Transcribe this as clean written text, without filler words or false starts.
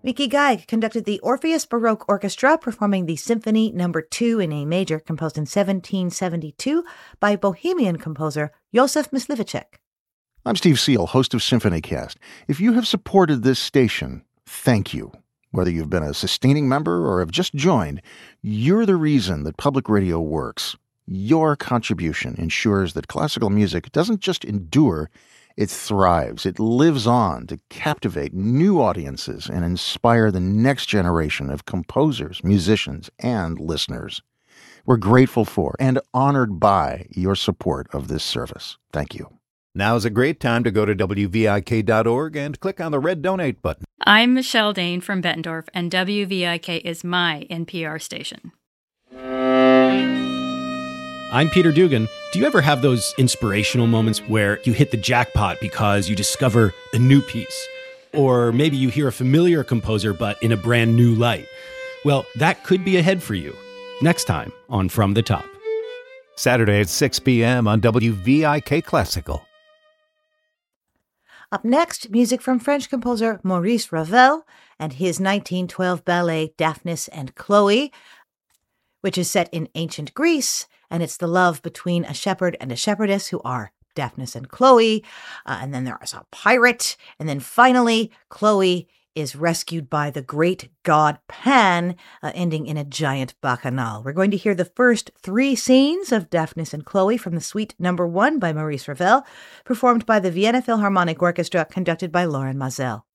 Mickey Geig conducted the Orpheus Baroque Orchestra, performing the Symphony No. 2 in A major, composed in 1772 by Bohemian composer Josef Mysliveček. I'm Steve Seal, host of SymphonyCast. If you have supported this station, thank you. Whether you've been a sustaining member or have just joined, you're the reason that public radio works. Your contribution ensures that classical music doesn't just endure, it thrives. It lives on to captivate new audiences and inspire the next generation of composers, musicians, and listeners. We're grateful for and honored by your support of this service. Thank you. Now's a great time to go to WVIK.org and click on the red donate button. I'm Michelle Dane from Bettendorf, and WVIK is my NPR station. I'm Peter Dugan. Do you ever have those inspirational moments where you hit the jackpot because you discover a new piece? Or maybe you hear a familiar composer but in a brand new light? Well, that could be ahead for you. Next time on From the Top. Saturday at 6 p.m. on WVIK Classical. Up next, music from French composer Maurice Ravel and his 1912 ballet Daphnis and Chloe, which is set in ancient Greece, and it's the love between a shepherd and a shepherdess who are Daphnis and Chloe, and then there is a pirate, and then finally Chloe is rescued by the great god Pan, ending in a giant bacchanal. We're going to hear the first three scenes of Daphnis and Chloe from the Suite No. 1 by Maurice Ravel, performed by the Vienna Philharmonic Orchestra, conducted by Loren Maazel.